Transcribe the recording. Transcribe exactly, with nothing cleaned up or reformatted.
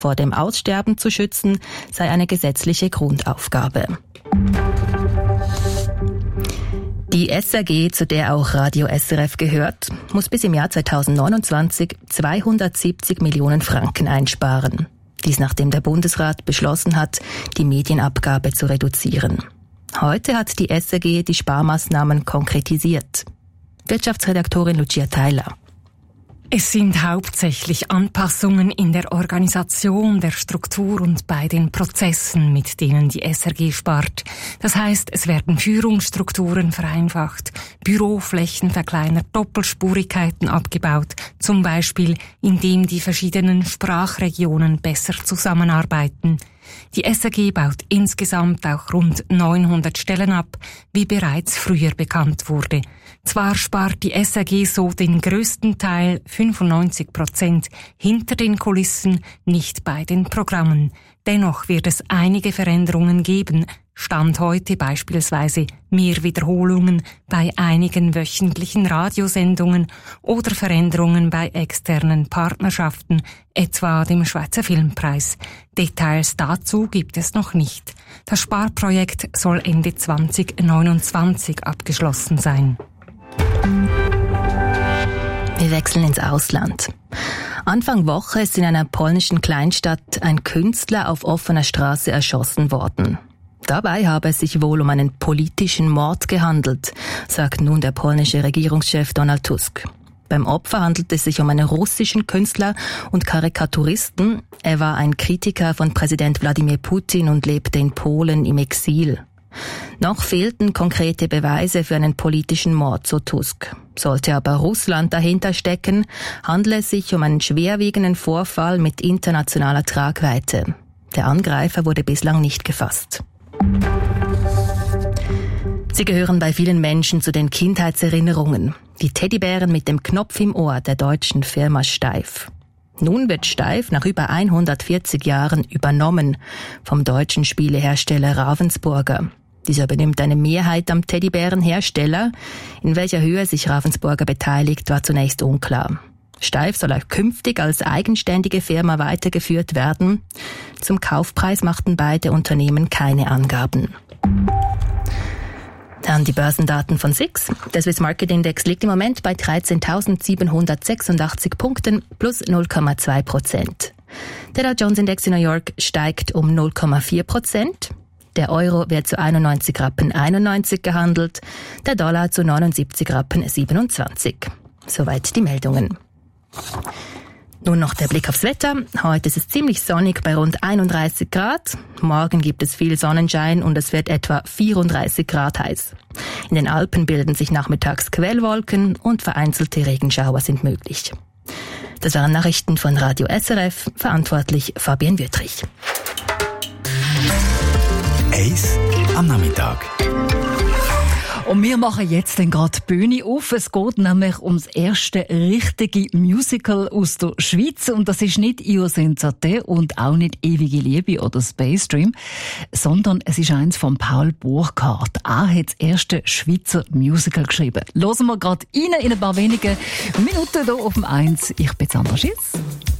vor dem Aussterben zu schützen, sei eine gesetzliche Grundaufgabe. Die S R G, zu der auch Radio S R F gehört, muss bis im Jahr zweitausendneunundzwanzig zweihundertsiebzig Millionen Franken einsparen. Dies nachdem der Bundesrat beschlossen hat, die Medienabgabe zu reduzieren. Heute hat die S R G die Sparmaßnahmen konkretisiert. Wirtschaftsredaktorin Lucia Theiler. Es sind hauptsächlich Anpassungen in der Organisation, der Struktur und bei den Prozessen, mit denen die S R G spart. Das heißt, es werden Führungsstrukturen vereinfacht, Büroflächen verkleinert, Doppelspurigkeiten abgebaut, zum Beispiel indem die verschiedenen Sprachregionen besser zusammenarbeiten. Die S R G baut insgesamt auch rund neunhundert Stellen ab, wie bereits früher bekannt wurde. Zwar spart die S R G so den größten Teil, fünfundneunzig Prozent, hinter den Kulissen, nicht bei den Programmen. Dennoch wird es einige Veränderungen geben. Stand heute beispielsweise mehr Wiederholungen bei einigen wöchentlichen Radiosendungen oder Veränderungen bei externen Partnerschaften, etwa dem Schweizer Filmpreis. Details dazu gibt es noch nicht. Das Sparprojekt soll Ende zweitausendneunundzwanzig abgeschlossen sein. Wir wechseln ins Ausland. Anfang Woche ist in einer polnischen Kleinstadt ein Künstler auf offener Straße erschossen worden. Dabei habe es sich wohl um einen politischen Mord gehandelt, sagt nun der polnische Regierungschef Donald Tusk. Beim Opfer handelt es sich um einen russischen Künstler und Karikaturisten. Er war ein Kritiker von Präsident Wladimir Putin und lebte in Polen im Exil. Noch fehlten konkrete Beweise für einen politischen Mord, so Tusk. Sollte aber Russland dahinter stecken, handle es sich um einen schwerwiegenden Vorfall mit internationaler Tragweite. Der Angreifer wurde bislang nicht gefasst. Sie gehören bei vielen Menschen zu den Kindheitserinnerungen. Die Teddybären mit dem Knopf im Ohr der deutschen Firma Steiff. Nun wird Steiff nach über hundertvierzig Jahren übernommen vom deutschen Spielehersteller Ravensburger. Dieser übernimmt eine Mehrheit am Teddybärenhersteller. In welcher Höhe sich Ravensburger beteiligt, war zunächst unklar. Steiff soll auch künftig als eigenständige Firma weitergeführt werden. Zum Kaufpreis machten beide Unternehmen keine Angaben. Dann die Börsendaten von S I X. Der Swiss Market Index liegt im Moment bei dreizehntausendsiebenhundertsechsundachtzig Punkten plus null Komma zwei Prozent. Der Dow Jones Index in New York steigt um null Komma vier Prozent. Der Euro wird zu einundneunzig Rappen einundneunzig gehandelt, der Dollar zu neunundsiebzig Rappen siebenundzwanzig. Soweit die Meldungen. Nun noch der Blick aufs Wetter. Heute ist es ziemlich sonnig bei rund einunddreißig Grad. Morgen gibt es viel Sonnenschein und es wird etwa vierunddreißig Grad heiß. In den Alpen bilden sich nachmittags Quellwolken und vereinzelte Regenschauer sind möglich. Das waren Nachrichten von Radio S R F, verantwortlich Fabienne Wüttrich. Eis am Nachmittag. Und wir machen jetzt dann gerade die Bühne auf. Es geht nämlich ums erste richtige Musical aus der Schweiz. Und das ist nicht Io senza te und auch nicht Ewige Liebe oder Space Dream, sondern es ist eins von Paul Burkhardt. Er hat das erste Schweizer Musical geschrieben. Hören wir gerade rein in ein paar wenigen Minuten hier auf dem eins. Ich bin Sandra Schiss.